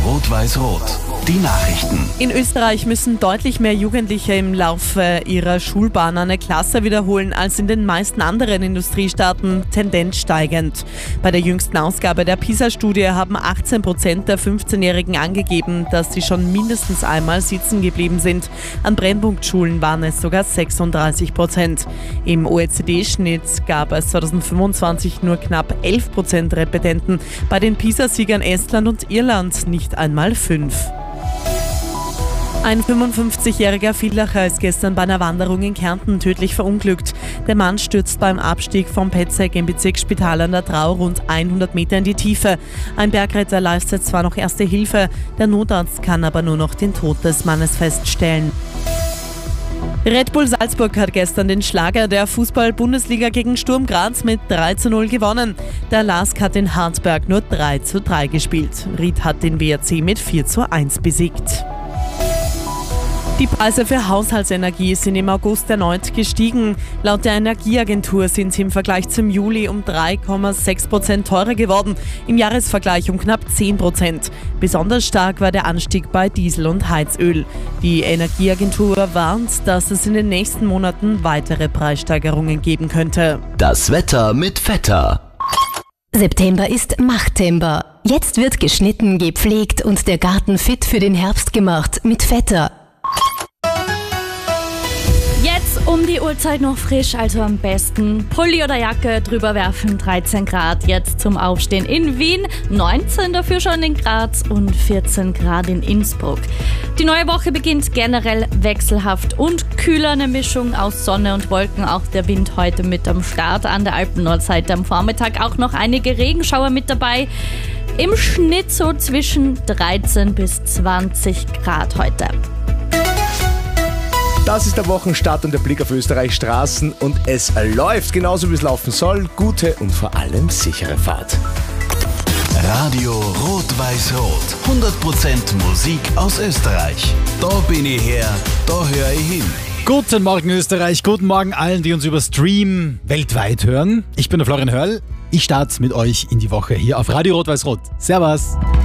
Rot-Weiß-Rot. Die Nachrichten. In Österreich müssen deutlich mehr Jugendliche im Laufe ihrer Schulbahn eine Klasse wiederholen als in den meisten anderen Industriestaaten, Tendenz steigend. Bei der jüngsten Ausgabe der PISA-Studie haben 18% der 15-Jährigen angegeben, dass sie schon mindestens einmal sitzen geblieben sind. An Brennpunktschulen waren es sogar 36%. Im OECD-Schnitt gab es 2025 nur knapp 11% Repetenten. Bei den PISA-Siegern Estland und Irland nicht einmal 5%. Ein 55-jähriger Villacher ist gestern bei einer Wanderung in Kärnten tödlich verunglückt. Der Mann stürzt beim Abstieg vom Petzeig im Bezirksspital an der Trau rund 100 Meter in die Tiefe. Ein Bergretter leistet zwar noch erste Hilfe, der Notarzt kann aber nur noch den Tod des Mannes feststellen. Red Bull Salzburg hat gestern den Schlager der Fußball-Bundesliga gegen Sturm Graz mit 3:0 gewonnen. Der LASK hat in Hartberg nur 3:3 gespielt. Ried hat den WRC mit 4:1 besiegt. Die Preise für Haushaltsenergie sind im August erneut gestiegen. Laut der Energieagentur sind sie im Vergleich zum Juli um 3,6% teurer geworden, im Jahresvergleich um knapp 10%. Besonders stark war der Anstieg bei Diesel und Heizöl. Die Energieagentur warnt, dass es in den nächsten Monaten weitere Preissteigerungen geben könnte. Das Wetter mit Vetter. September ist Machttember. Jetzt wird geschnitten, gepflegt und der Garten fit für den Herbst gemacht mit Vetter. Jetzt um die Uhrzeit noch frisch, also am besten Pulli oder Jacke drüber werfen. 13 Grad jetzt zum Aufstehen in Wien, 19 dafür schon in Graz und 14 Grad in Innsbruck. Die neue Woche beginnt generell wechselhaft und kühler, eine Mischung aus Sonne und Wolken. Auch der Wind heute mit am Start, an der Alpennordseite am Vormittag auch noch einige Regenschauer mit dabei. Im Schnitt so zwischen 13 bis 20 Grad heute. Das ist der Wochenstart und der Blick auf Österreichs Straßen und es läuft genauso, wie es laufen soll. Gute und vor allem sichere Fahrt. Radio Rot-Weiß-Rot. 100% Musik aus Österreich. Da bin ich her, da höre ich hin. Guten Morgen Österreich, guten Morgen allen, die uns über Stream weltweit hören. Ich bin der Florian Hörl. Ich starte mit euch in die Woche hier auf Radio Rot-Weiß-Rot. Servus.